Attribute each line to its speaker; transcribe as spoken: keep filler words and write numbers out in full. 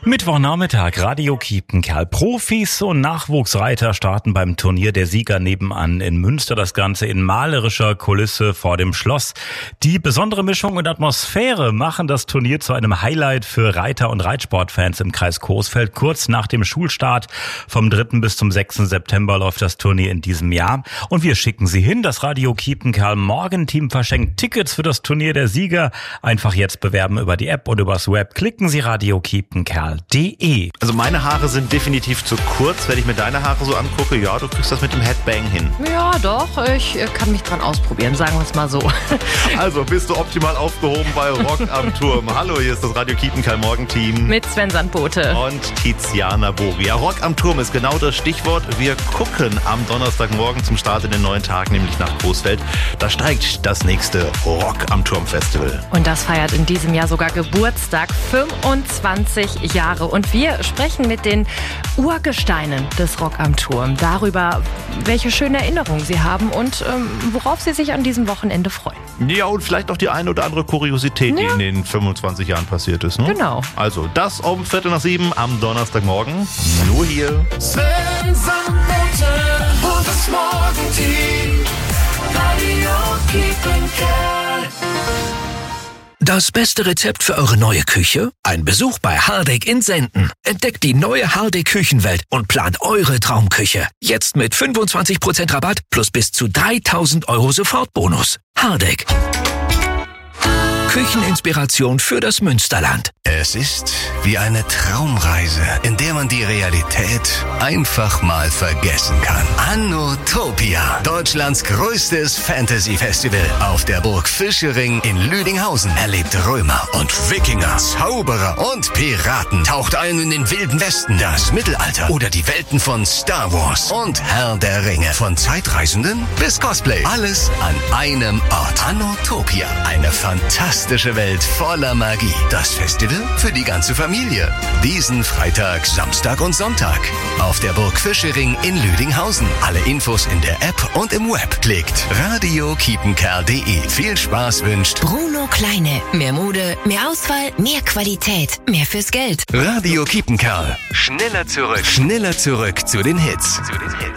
Speaker 1: Mittwochnachmittag, Radio Kiepenkerl. Profis und Nachwuchsreiter starten beim Turnier der Sieger nebenan in Münster. Das Ganze in malerischer Kulisse vor dem Schloss. Die besondere Mischung und Atmosphäre machen das Turnier zu einem Highlight für Reiter- und Reitsportfans im Kreis Coesfeld. Kurz nach dem Schulstart vom dritten bis zum sechsten September läuft das Turnier in diesem Jahr. Und wir schicken Sie hin. Das Radio Kiepenkerl Morgenteam verschenkt Tickets für das Turnier der Sieger. Einfach jetzt bewerben über die App und übers Web. Klicken Sie Radio Kiepenkerl. De.
Speaker 2: Also meine Haare sind definitiv zu kurz. Wenn ich mir deine Haare so angucke, ja, du kriegst das mit dem Headbang hin.
Speaker 3: Ja, doch, ich kann mich dran ausprobieren, sagen wir es mal so.
Speaker 2: Also bist du optimal aufgehoben bei Rock am Turm. Hallo, hier ist das Radio Kiepenkerl Morgenteam.
Speaker 3: Mit Sven Sandbote.
Speaker 2: Und Tiziana Boria. Rock am Turm ist genau das Stichwort. Wir gucken am Donnerstagmorgen zum Start in den neuen Tag, nämlich nach Coesfeld. Da steigt das nächste Rock am Turm Festival.
Speaker 3: Und das feiert in diesem Jahr sogar Geburtstag, fünfundzwanzig Jahre. Und wir sprechen mit den Urgesteinen des Rock am Turm darüber, welche schönen Erinnerungen sie haben und ähm, worauf sie sich an diesem Wochenende freuen.
Speaker 2: Ja, und vielleicht auch die eine oder andere Kuriosität,
Speaker 3: ja.
Speaker 2: die in den fünfundzwanzig Jahren passiert ist. Ne?
Speaker 3: Genau.
Speaker 2: Also das um Viertel nach sieben am Donnerstagmorgen. Nur hier.
Speaker 4: Sven Sandbote und das Morgenteam. Radio Kiepenkerl.
Speaker 5: Das beste Rezept für eure neue Küche? Ein Besuch bei Hardegg in Senden. Entdeckt die neue Hardegg Küchenwelt und plant eure Traumküche. Jetzt mit fünfundzwanzig Prozent Rabatt plus bis zu dreitausend Euro Sofortbonus. Hardegg. Kücheninspiration für das Münsterland.
Speaker 6: Es ist wie eine Traumreise, in der man die Realität einfach mal vergessen kann. Annotopia, Deutschlands größtes Fantasy-Festival. Auf der Burg Fischering in Lüdinghausen erlebt Römer und Wikinger, Zauberer und Piraten. Taucht ein in den wilden Westen, das Mittelalter oder die Welten von Star Wars und Herr der Ringe. Von Zeitreisenden bis Cosplay. Alles an einem Ort. Annotopia, eine fantastische Welt voller Magie. Das Festival für die ganze Familie. Diesen Freitag, Samstag und Sonntag. Auf der Burg Fischering in Lüdinghausen. Alle Infos in der App und im Web. Klickt radio kiepenkerl punkt de. Viel Spaß wünscht
Speaker 7: Bruno Kleine. Mehr Mode, mehr Auswahl, mehr Qualität, mehr fürs Geld.
Speaker 6: Radio Kiepenkerl. Schneller zurück. Schneller zurück zu den Hits. Zu den Hits.